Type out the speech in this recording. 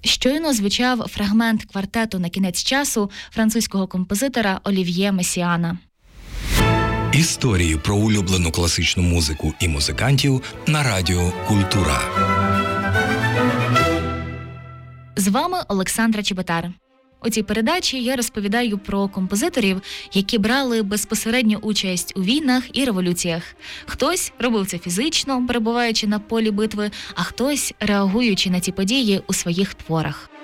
Щойно звучав фрагмент квартету «На кінець часу» французького композитора Олів'є Месіана. Історії про улюблену класичну музику і музикантів на радіо «Культура». З вами Олександра Чеботар. У цій передачі я розповідаю про композиторів, які брали безпосередню участь у війнах і революціях. Хтось робив це фізично, перебуваючи на полі битви, а хтось реагуючи на ці події у своїх творах.